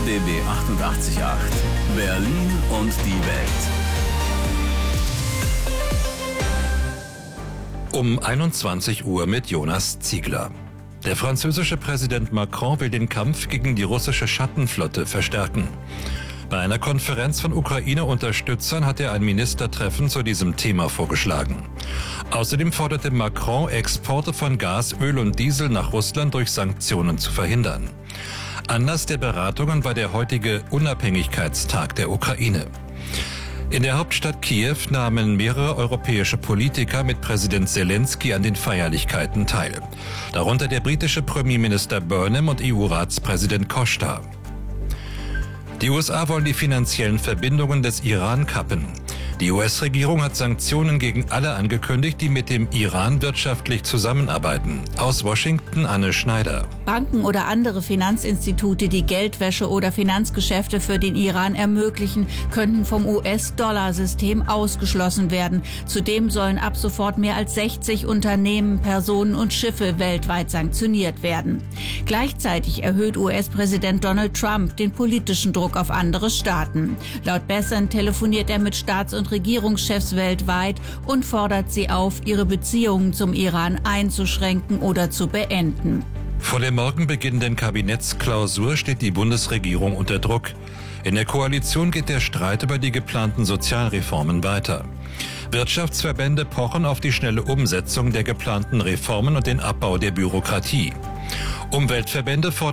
RBB 88.8 Berlin und die Welt. Um 21 Uhr mit Jonas Ziegler. Der französische Präsident Macron will den Kampf gegen die russische Schattenflotte verstärken. Bei einer Konferenz von Ukraine-Unterstützern hat er ein Ministertreffen zu diesem Thema vorgeschlagen. Außerdem forderte Macron, Exporte von Gas, Öl und Diesel nach Russland durch Sanktionen zu verhindern. Anlass der Beratungen war der heutige Unabhängigkeitstag der Ukraine. In der Hauptstadt Kiew nahmen mehrere europäische Politiker mit Präsident Zelensky an den Feierlichkeiten teil. Darunter der britische Premierminister Burnham und EU-Ratspräsident Costa. Die USA wollen die finanziellen Verbindungen des Iran kappen. Die US-Regierung hat Sanktionen gegen alle angekündigt, die mit dem Iran wirtschaftlich zusammenarbeiten. Aus Washington Anne Schneider. Banken oder andere Finanzinstitute, die Geldwäsche oder Finanzgeschäfte für den Iran ermöglichen, könnten vom US-Dollar-System ausgeschlossen werden. Zudem sollen ab sofort mehr als 60 Unternehmen, Personen und Schiffe weltweit sanktioniert werden. Gleichzeitig erhöht US-Präsident Donald Trump den politischen Druck auf andere Staaten. Laut Bessent telefoniert er mit Staats- und Regierungschefs weltweit und fordert sie auf, ihre Beziehungen zum Iran einzuschränken oder zu beenden. Vor der morgen beginnenden Kabinettsklausur steht die Bundesregierung unter Druck. In der Koalition geht der Streit über die geplanten Sozialreformen weiter. Wirtschaftsverbände pochen auf die schnelle Umsetzung der geplanten Reformen und den Abbau der Bürokratie. Umweltverbände fordern